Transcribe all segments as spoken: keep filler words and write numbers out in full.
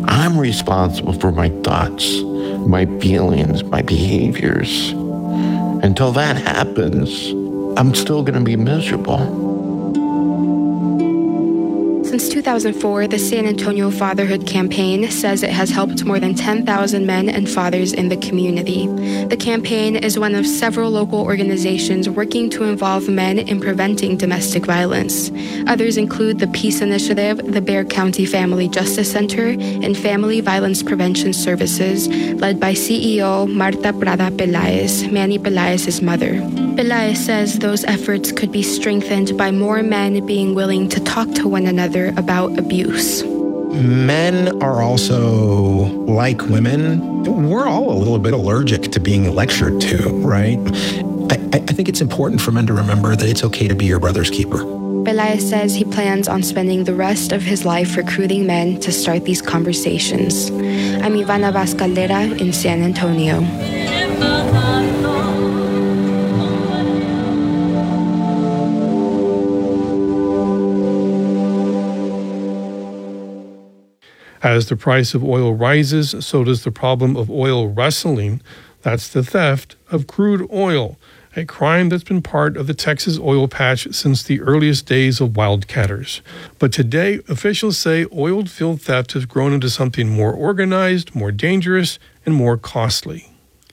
I'm responsible for my thoughts, my feelings, my behaviors. Until that happens, I'm still going to be miserable. Since two thousand four, the San Antonio Fatherhood Campaign says it has helped more than ten thousand men and fathers in the community. The campaign is one of several local organizations working to involve men in preventing domestic violence. Others include the Peace Initiative, the Bexar County Family Justice Center, and Family Violence Prevention Services, led by C E O Marta Prada Pelaez, Manny Pelaez's mother. Pelaez says those efforts could be strengthened by more men being willing to talk to one another about abuse. Men are also, like women, we're all a little bit allergic to being lectured to, right? I, I think it's important for men to remember that it's okay to be your brother's keeper. Pelaez says he plans on spending the rest of his life recruiting men to start these conversations. I'm Ivana Vaz Caldera in San Antonio. As the price of oil rises, so does the problem of oil rustling. That's the theft of crude oil, a crime that's been part of the Texas oil patch since the earliest days of wildcatters. But today, officials say oil field theft has grown into something more organized, more dangerous, and more costly.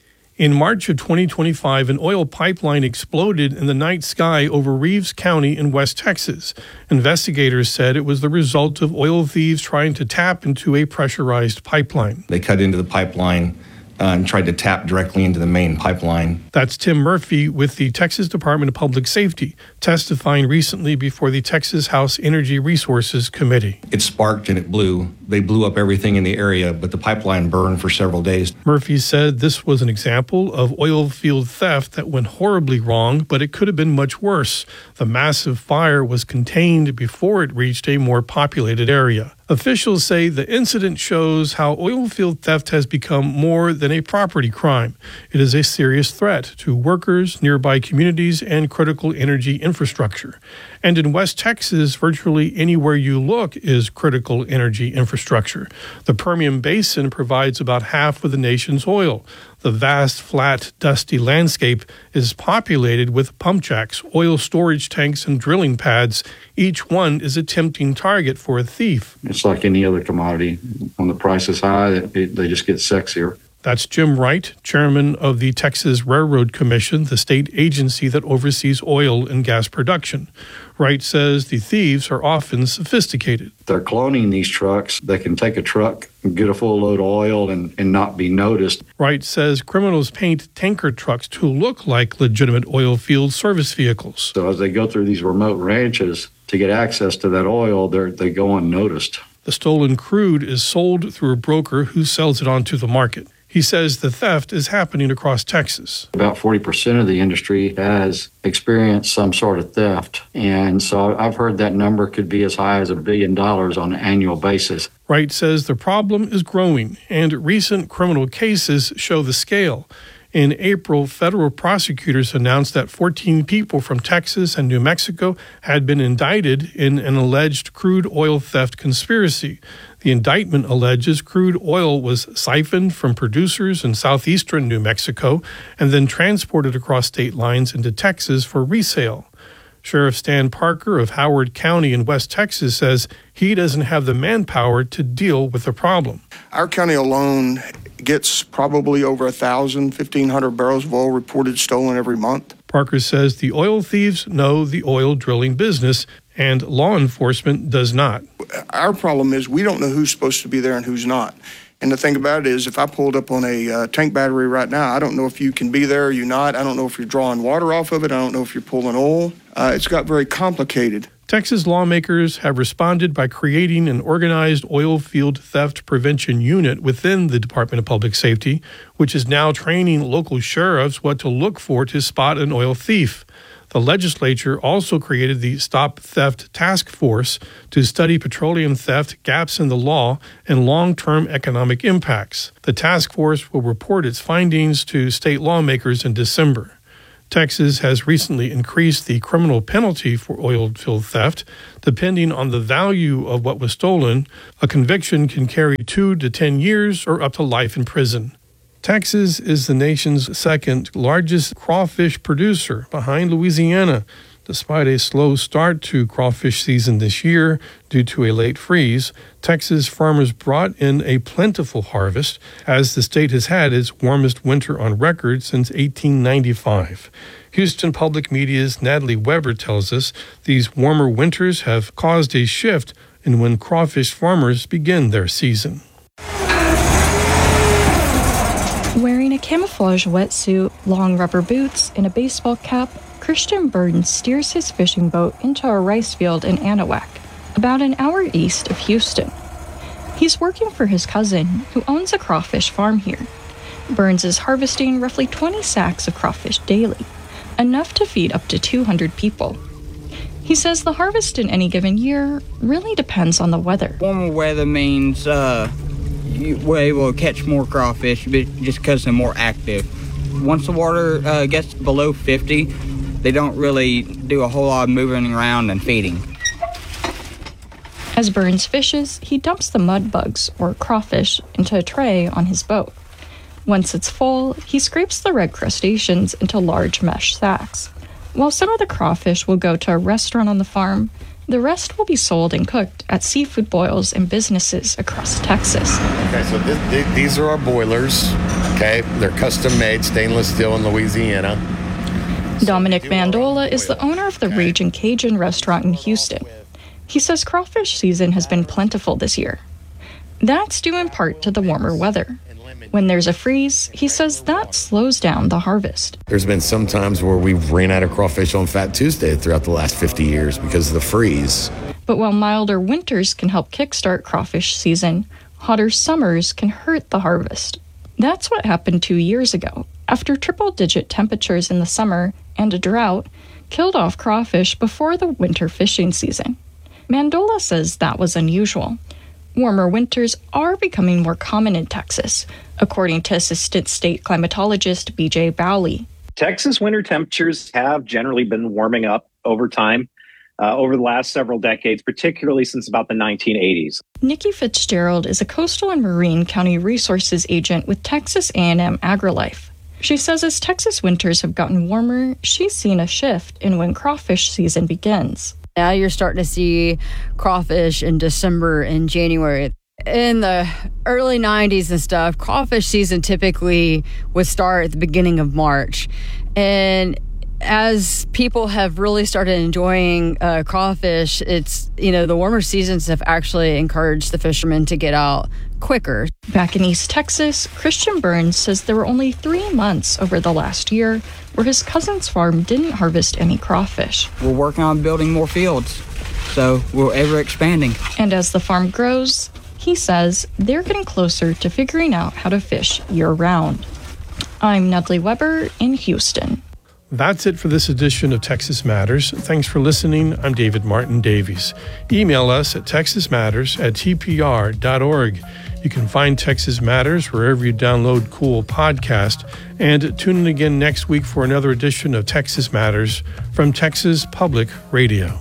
In March of twenty twenty-five, an oil pipeline exploded in the night sky over Reeves County in West Texas. Investigators said it was the result of oil thieves trying to tap into a pressurized pipeline. They cut into the pipeline uh, and tried to tap directly into the main pipeline. That's Tim Murphy with the Texas Department of Public Safety, testifying recently before the Texas House Energy Resources Committee. It sparked and it blew. They blew up everything in the area, but the pipeline burned for several days. Murphy said this was an example of oil field theft that went horribly wrong, but it could have been much worse. The massive fire was contained before it reached a more populated area. Officials say the incident shows how oil field theft has become more than a property crime. It is a serious threat to workers, nearby communities, and critical energy infrastructure. And in West Texas, virtually anywhere you look is critical energy infrastructure. The Permian Basin provides about half of the nation's oil. The vast, flat, dusty landscape is populated with pump jacks, oil storage tanks, and drilling pads. Each one is a tempting target for a thief. It's like any other commodity. When the price is high, it, it, they just get sexier. That's Jim Wright, chairman of the Texas Railroad Commission, the state agency that oversees oil and gas production. Wright says the thieves are often sophisticated. They're cloning these trucks. They can take a truck and get a full load of oil and, and not be noticed. Wright says criminals paint tanker trucks to look like legitimate oil field service vehicles. So as they go through these remote ranches to get access to that oil, they they go unnoticed. The stolen crude is sold through a broker who sells it onto the market. He says the theft is happening across Texas. About forty percent of the industry has experienced some sort of theft. And so I've heard that number could be as high as a billion dollars on an annual basis. Wright says the problem is growing, and recent criminal cases show the scale. In April, federal prosecutors announced that fourteen people from Texas and New Mexico had been indicted in an alleged crude oil theft conspiracy. The indictment alleges crude oil was siphoned from producers in southeastern New Mexico and then transported across state lines into Texas for resale. Sheriff Stan Parker of Howard County in West Texas says he doesn't have the manpower to deal with the problem. Our county alone gets probably over one thousand, fifteen hundred barrels of oil reported stolen every month. Parker says the oil thieves know the oil drilling business, and law enforcement does not. Our problem is we don't know who's supposed to be there and who's not. And the thing about it is, if I pulled up on a uh, tank battery right now, I don't know if you can be there or you're not. I don't know if you're drawing water off of it. I don't know if you're pulling oil. Uh, it's got very complicated. Texas lawmakers have responded by creating an organized oil field theft prevention unit within the Department of Public Safety, which is now training local sheriffs what to look for to spot an oil thief. The legislature also created the Stop Theft Task Force to study petroleum theft, gaps in the law, and long-term economic impacts. The task force will report its findings to state lawmakers in December. Texas has recently increased the criminal penalty for oil field theft. Depending on the value of what was stolen, a conviction can carry two to ten years or up to life in prison. Texas is the nation's second largest crawfish producer, behind Louisiana. Despite a slow start to crawfish season this year due to a late freeze, Texas farmers brought in a plentiful harvest, as the state has had its warmest winter on record since eighteen ninety-five. Houston Public Media's Natalie Weber tells us these warmer winters have caused a shift in when crawfish farmers begin their season. Wearing a camouflage wetsuit, long rubber boots, and a baseball cap, Christian Burns steers his fishing boat into a rice field in Anahuac, about an hour east of Houston. He's working for his cousin, who owns a crawfish farm here. Burns is harvesting roughly twenty sacks of crawfish daily, enough to feed up to two hundred people. He says the harvest in any given year really depends on the weather. Warmer weather means uh, you, we're able to catch more crawfish just because they're more active. Once the water uh, gets below fifty, they don't really do a whole lot of moving around and feeding. As Burns fishes, he dumps the mud bugs, or crawfish, into a tray on his boat. Once it's full, he scrapes the red crustaceans into large mesh sacks. While some of the crawfish will go to a restaurant on the farm, the rest will be sold and cooked at seafood boils and businesses across Texas. Okay, so this, th- these are our boilers. Okay, they're custom made, stainless steel in Louisiana. Dominic Mandola is the owner of the Ragin' Cajun restaurant in Houston. He says crawfish season has been plentiful this year. That's due in part to the warmer weather. When there's a freeze, he says that slows down the harvest. There's been some times where we've ran out of crawfish on Fat Tuesday throughout the last fifty years because of the freeze. But while milder winters can help kickstart crawfish season, hotter summers can hurt the harvest. That's what happened two years ago, after triple-digit temperatures in the summer and a drought killed off crawfish before the winter fishing season. Mandola says that was unusual. Warmer winters are becoming more common in Texas, according to Assistant State Climatologist B J Bowley. Texas winter temperatures have generally been warming up over time, uh, over the last several decades, particularly since about the nineteen eighties. Nikki Fitzgerald is a coastal and marine county resources agent with Texas A and M AgriLife. She says as Texas winters have gotten warmer, she's seen a shift in when crawfish season begins. Now you're starting to see crawfish in December and January. In the early nineties and stuff, crawfish season typically would start at the beginning of March. And as people have really started enjoying uh, crawfish, it's, you know, the warmer seasons have actually encouraged the fishermen to get out quicker. Back in East Texas, Christian Burns says there were only three months over the last year where his cousin's farm didn't harvest any crawfish. We're working on building more fields, so we're ever expanding. And as the farm grows, he says they're getting closer to figuring out how to fish year-round. I'm Natalie Weber in Houston. That's it for this edition of Texas Matters. Thanks for listening. I'm David Martin Davies. Email us at texas matters at t p r dot org. You can find Texas Matters wherever you download cool podcasts. And tune in again next week for another edition of Texas Matters from Texas Public Radio.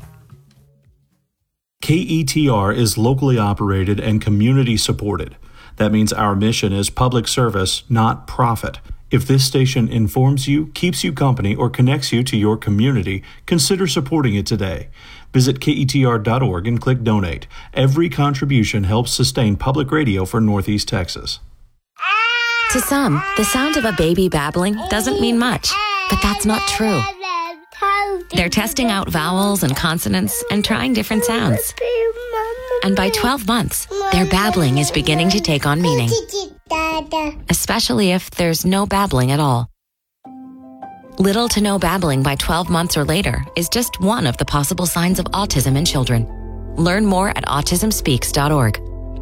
K E T R is locally operated and community supported. That means our mission is public service, not profit. If this station informs you, keeps you company, or connects you to your community, consider supporting it today. Visit K E T R dot org and click Donate. Every contribution helps sustain public radio for Northeast Texas. To some, the sound of a baby babbling doesn't mean much, but that's not true. They're testing out vowels and consonants and trying different sounds. And by twelve months, their babbling is beginning to take on meaning, especially if there's no babbling at all. Little to no babbling by twelve months or later is just one of the possible signs of autism in children. Learn more at autism speaks dot org.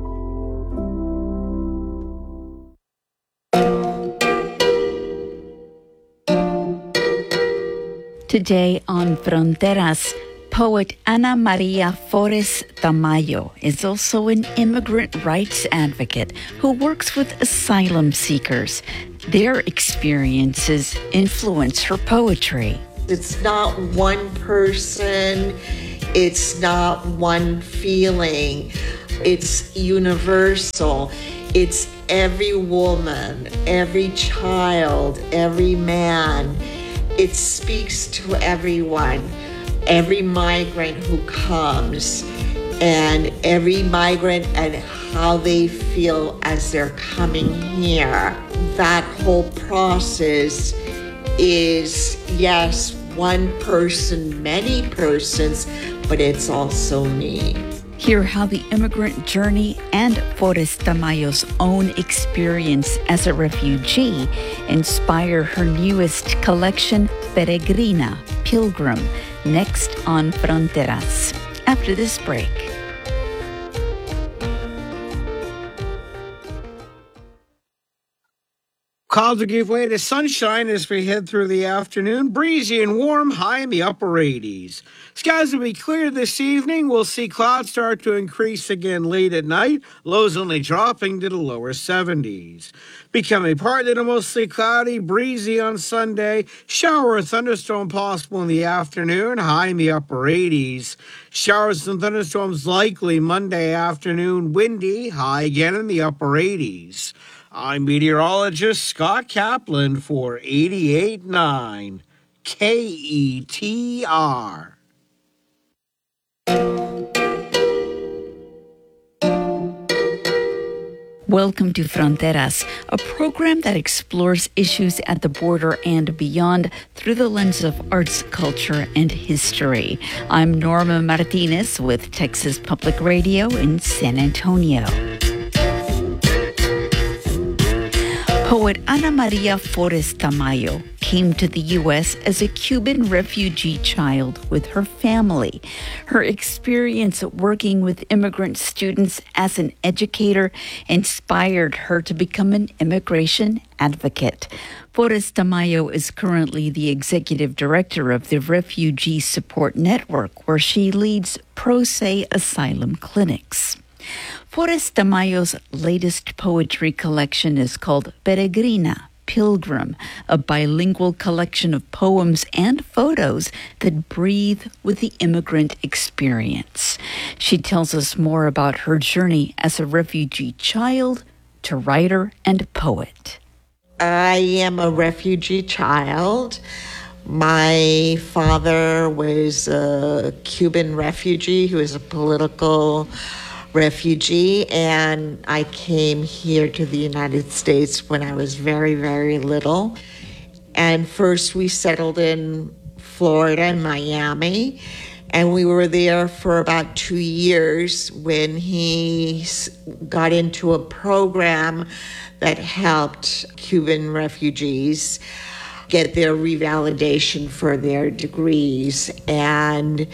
Today on Fronteras, poet Ana Maria Flores Tamayo is also an immigrant rights advocate who works with asylum seekers. Their experiences influence her poetry. It's not one person, it's not one feeling, it's universal. It's every woman, every child, every man. It speaks to everyone, every migrant who comes, and every migrant and how they feel as they're coming here. That whole process is, yes, one person, many persons, but it's also me. Hear how the immigrant journey and Flores Tamayo's own experience as a refugee inspire her newest collection, Peregrina, Pilgrim, next on Fronteras. After this break. Clouds will give way to sunshine as we head through the afternoon. Breezy and warm, high in the upper eighties. Skies will be clear this evening. We'll see clouds start to increase again late at night. Lows only dropping to the lower seventies. Becoming partly to mostly cloudy, breezy on Sunday. Shower or thunderstorm possible in the afternoon, high in the upper eighties. Showers and thunderstorms likely Monday afternoon. Windy, high again in the upper eighties. I'm meteorologist Scott Kaplan for eighty-eight point nine K E T R. Welcome to Fronteras, a program that explores issues at the border and beyond through the lens of arts, culture, and history. I'm Norma Martinez with Texas Public Radio in San Antonio. Poet Ana Maria Flores Tamayo came to the U S as a Cuban refugee child with her family. Her experience working with immigrant students as an educator inspired her to become an immigration advocate. Flores Tamayo is currently the executive director of the Refugee Support Network, where she leads pro se asylum clinics. Flores Tamayo's latest poetry collection is called Peregrina, Pilgrim, a bilingual collection of poems and photos that breathe with the immigrant experience. She tells us more about her journey as a refugee child to writer and poet. I am a refugee child. My father was a Cuban refugee who was a political refugee, and I came here to the United States when I was very, very little. And first we settled in Florida and Miami, and we were there for about two years when he got into a program that helped Cuban refugees get their revalidation for their degrees. And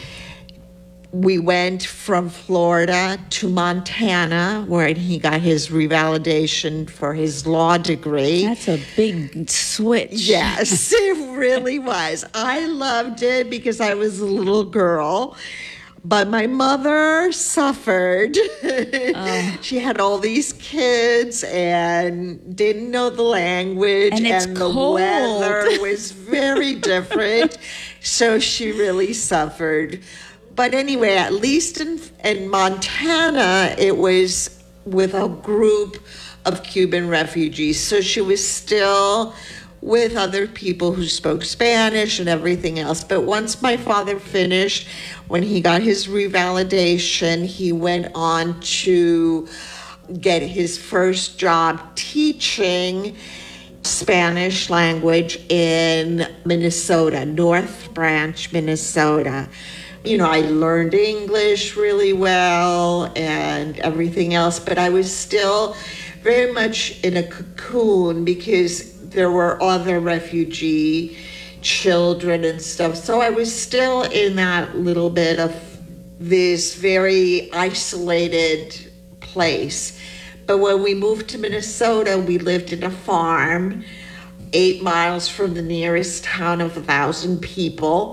we went from Florida to Montana, where he got his revalidation for his law degree. That's a big switch. Yes, it really was. I loved it because I was a little girl. But my mother suffered. Oh. She had all these kids and didn't know the language. And, it's and cold. The weather was very different. So she really suffered. But anyway, at least in, in Montana, it was with a group of Cuban refugees. So she was still with other people who spoke Spanish and everything else. But once my father finished, when he got his revalidation, he went on to get his first job teaching Spanish language in Minnesota, North Branch, Minnesota. You know, I learned English really well and everything else, but I was still very much in a cocoon because there were other refugee children and stuff. So I was still in that little bit of this very isolated place. But when we moved to Minnesota, we lived in a farm eight miles from the nearest town of a thousand people.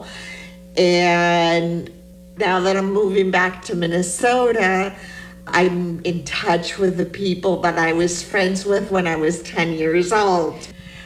And now that I'm moving back to Minnesota, I'm in touch with the people that I was friends with when I was ten years old.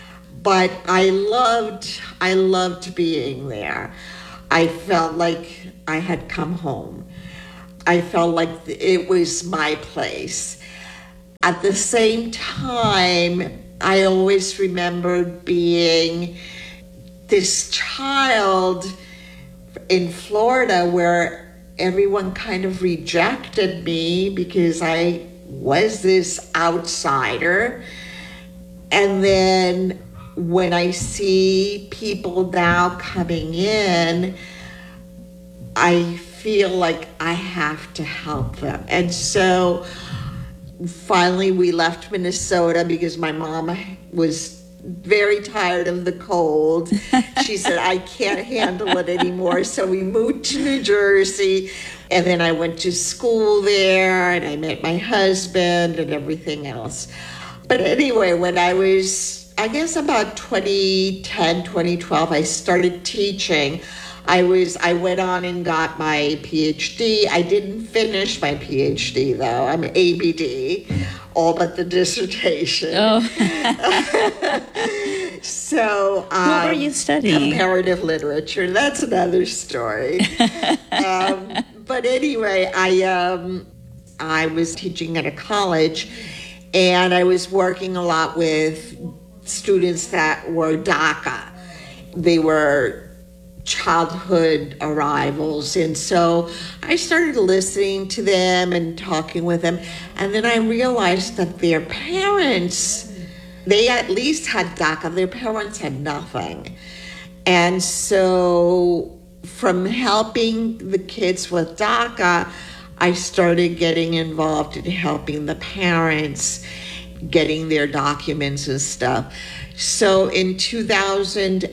but I loved, I loved being there. I felt like I had come home. I felt like it was my place. At the same time, I always remembered being this child in Florida where everyone kind of rejected me because I was this outsider. And then when I see people now coming in, I feel like I have to help them. And so finally we left Minnesota because my mom was very tired of the cold. She said, I can't handle it anymore. So we moved to New Jersey, and then I went to school there, and I met my husband and everything else. But anyway, when I was, I guess about twenty ten, twenty twelve, I started teaching. I was, I went on and got my P H D. I didn't finish my P H D though. I'm A B D, all but the dissertation. Oh. So, um, what were you studying? Comparative literature. That's another story. um, but anyway, I um, I was teaching at a college, and I was working a lot with students that were DACA. They were childhood arrivals, and so I started listening to them and talking with them, and then I realized that their parents, they at least had DACA, their parents had nothing. And so from helping the kids with DACA, I started getting involved in helping the parents getting their documents and stuff. So in two thousand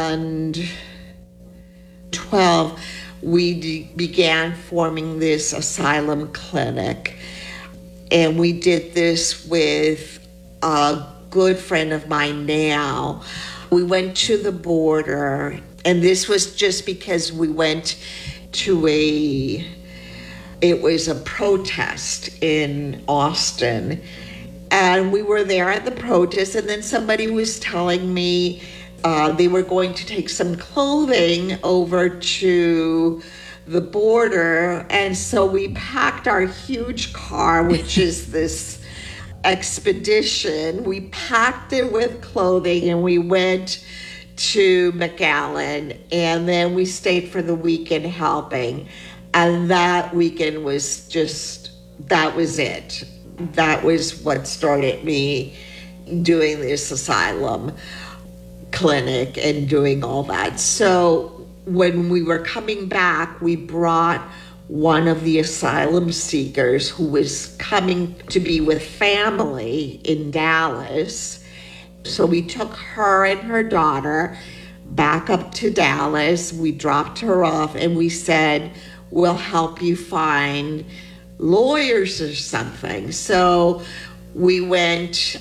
twelve, we d- began forming this asylum clinic. And we did this with a good friend of mine now. We went to the border, and this was just because we went to a, it was a protest in Austin. And we were there at the protest, and then somebody was telling me Uh, they were going to take some clothing over to the border. And so we packed our huge car, which is this expedition. We packed it with clothing, and we went to McAllen. And then we stayed for the weekend helping. And that weekend was just, that was it. That was what started me doing this asylum clinic and doing all that. So when we were coming back, we brought one of the asylum seekers who was coming to be with family in Dallas. So we took her and her daughter back up to Dallas. We dropped her off, and we said, we'll help you find lawyers or something. So we went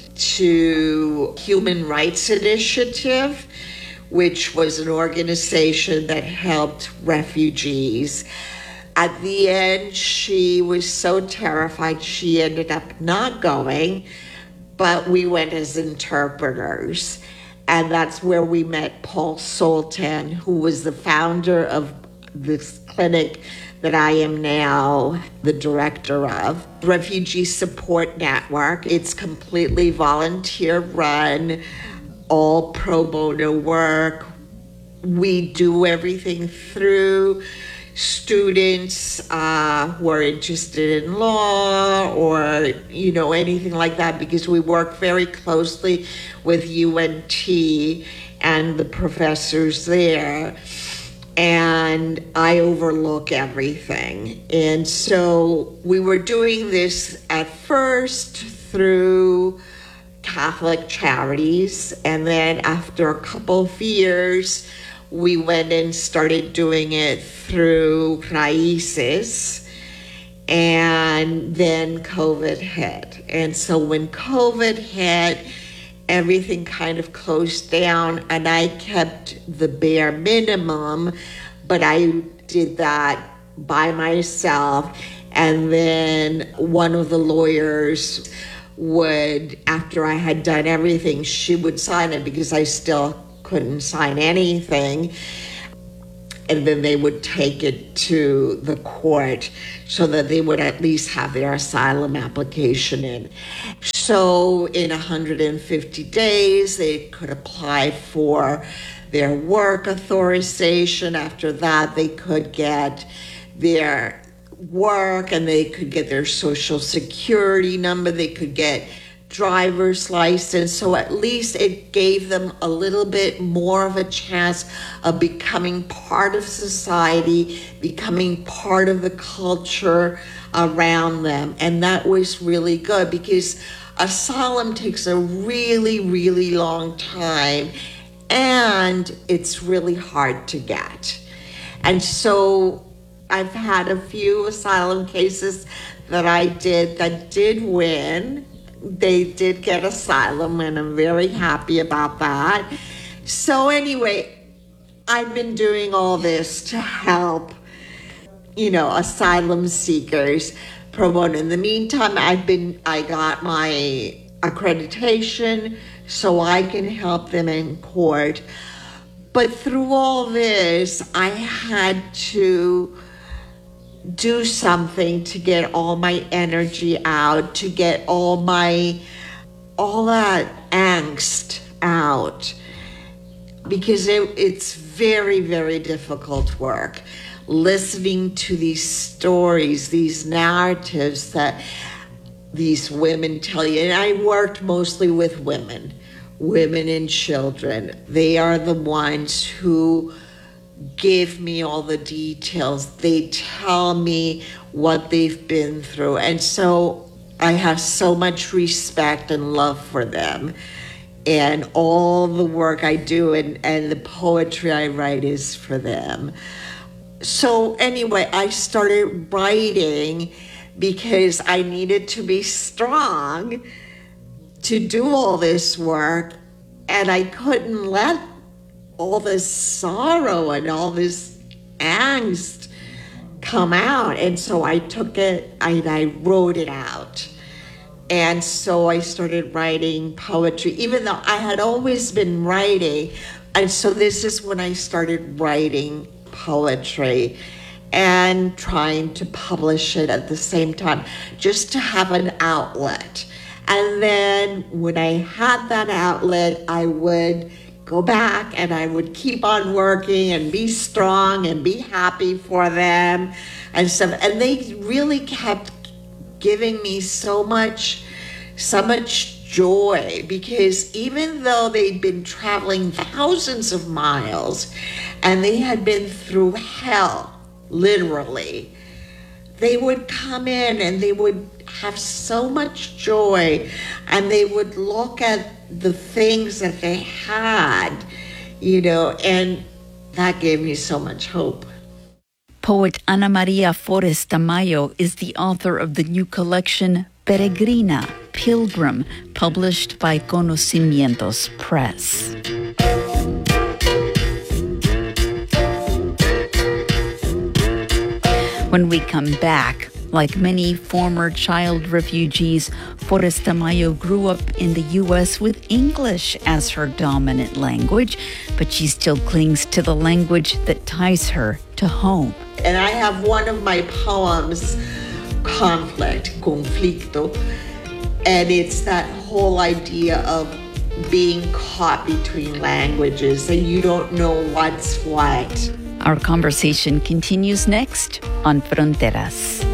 to Human Rights Initiative, which was an organization that helped refugees. At the end, she was so terrified she ended up not going, but we went as interpreters. And that's where we met Paul Soltan, who was the founder of this clinic that I am now the director of, Refugee Support Network. It's completely volunteer run, all pro bono work. We do everything through students uh, who are interested in law or, you know, anything like that, because we work very closely with U N T and the professors there. And I overlook everything. And so we were doing this at first through Catholic Charities, and then after a couple of years, we went and started doing it through Raices, and then COVID hit. And so when COVID hit, everything kind of closed down, and I kept the bare minimum, but I did that by myself. And then one of the lawyers would, after I had done everything, she would sign it because I still couldn't sign anything. And then they would take it to the court so that they would at least have their asylum application in. So in one hundred fifty days, they could apply for their work authorization. After that, they could get their work and they could get their social security number. They could get driver's license. So at least it gave them a little bit more of a chance of becoming part of society, becoming part of the culture around them. And that was really good because asylum takes a really, really long time and it's really hard to get. And so I've had a few asylum cases that I did that did win. They did get asylum, and I'm very happy about that. So anyway, I've been doing all this to help, you know, asylum seekers pro bono. In the meantime, I've been, I got my accreditation so I can help them in court. But through all this, I had to do something to get all my energy out, to get all my, all that angst out. Because it, it's very, very difficult work. Listening to these stories, these narratives that these women tell you. And I worked mostly with women, women and children. They are the ones who give me all the details. They tell me what they've been through. And so I have so much respect and love for them. And all the work I do and, and the poetry I write is for them. So anyway, I started writing because I needed to be strong to do all this work. And I couldn't let all this sorrow and all this angst come out. And so I took it and I wrote it out. And so I started writing poetry, even though I had always been writing. And so this is when I started writing poetry and trying to publish it at the same time, just to have an outlet. And then when I had that outlet, I would go back and I would keep on working and be strong and be happy for them and stuff. And they really kept giving me so much, so much joy, because even though they'd been traveling thousands of miles and they had been through hell, literally, they would come in and they would have so much joy and they would look at the things that they had, you know, and that gave me so much hope. Poet Ana Maria Flores Tamayo is the author of the new collection Peregrina, Pilgrim, published by Conocimientos Press. When we come back, like many former child refugees, Flores Tamayo grew up in the U S with English as her dominant language, but she still clings to the language that ties her to home. And I have one of my poems, Conflict, Conflicto, and it's that whole idea of being caught between languages and you don't know what's what. Our conversation continues next on Fronteras.